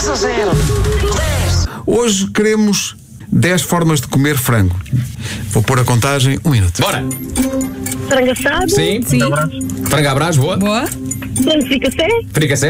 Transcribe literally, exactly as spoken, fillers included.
dez a zero. dez. Hoje queremos dez formas de comer frango. Vou pôr a contagem, um minuto. Bora! Frango assado. Sim. Sim. Frango à Brás, boa. Boa. Frango fricassé. Fricassé.